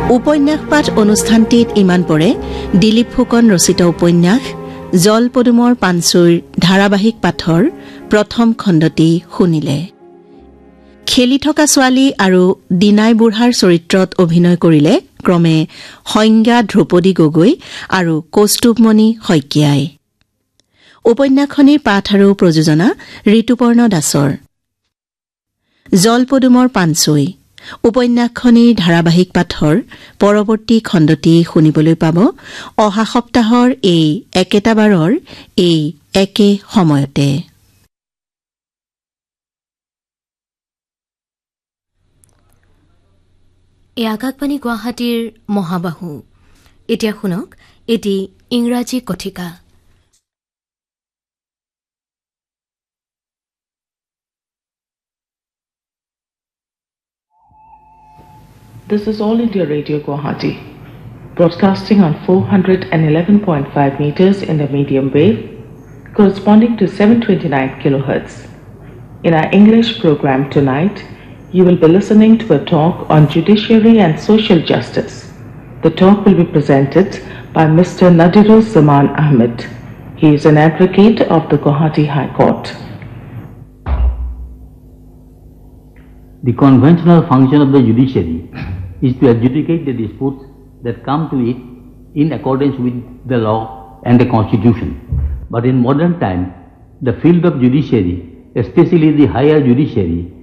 উপন্যাস পাঠ অনুষ্ঠানটিত ইমান পৰে দিলীপ ফুকন ৰচিত উপন্যাস জলপদুমৰ পানচৈৰ ধাৰাবাহিক পাঠৰ প্ৰথম খণ্ডটি শুনিলে। খেলি থকা ছোৱালী আৰু দিনাই বুঢ়াৰ চৰিত্ৰত অভিনয় কৰিলে ক্ৰমে সংজ্ঞা ধ্ৰুপদী গগৈ আৰু কৌস্তুভমণি শইকীয়াই। উপন্যাসখনিৰ পাঠ আৰু প্ৰযোজনা ঋতুপৰ্ণ দাসৰ। জলপদুমৰ পানচৈ উপন্যাসখনিৰ ধাৰাবাহিক পাঠৰ পৰৱৰ্তী খণ্ডটি শুনিবলৈ পাব অহা সপ্তাহৰ এই একেটা বাৰৰ এই একে সময়তে। এই আকাশবাণী গুৱাহাটীৰ মহাবাহু। এতিয়া শুনক এটি ইংৰাজী কথিকা। This is All India Radio Guwahati, broadcasting on 411.5 meters in the medium wave, corresponding to 729 kilohertz. In our English program tonight, you will be listening to a talk on judiciary and social justice. The talk will be presented by Mr. Nadirul Zaman Ahmed. He is an advocate of the Guwahati High Court. The conventional function of the judiciary is to adjudicate the disputes that come to it in accordance with the law and the constitution. But in modern time, the field of judiciary, especially the higher judiciary,